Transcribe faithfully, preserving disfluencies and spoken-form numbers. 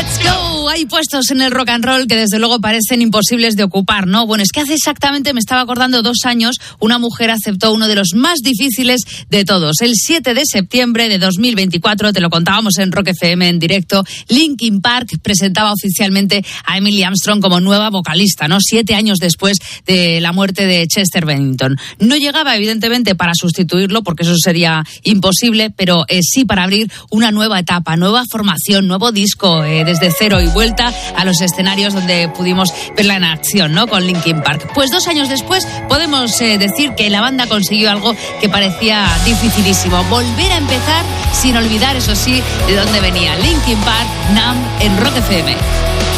Let's go. Hay puestos en el rock and roll que desde luego parecen imposibles de ocupar, ¿no? Bueno, es que hace exactamente, me estaba acordando, dos años, una mujer aceptó uno de los más difíciles de todos. El siete de septiembre de dos mil veinticuatro, te lo contábamos en Rock F M en directo, Linkin Park presentaba oficialmente a Emily Armstrong como nueva vocalista, ¿no? Siete años después de la muerte de Chester Bennington. No llegaba, evidentemente, para sustituirlo, porque eso sería imposible, pero eh, sí para abrir una nueva etapa, nueva formación, nuevo disco, eh, desde cero y vuelta a los escenarios donde pudimos verla en acción, ¿no? Con Linkin Park. Pues dos años después podemos eh, decir que la banda consiguió algo que parecía dificilísimo: volver a empezar sin olvidar, eso sí, de dónde venía. Linkin Park, Numb, en Rock F M.